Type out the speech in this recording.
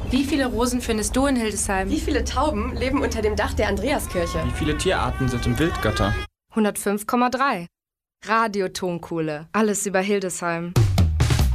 Wie viele Rosen findest du in Hildesheim? Wie viele Tauben leben unter dem Dach der Andreaskirche? Wie viele Tierarten sind im Wildgatter? 105,3. Radio Tonkohle. Alles über Hildesheim.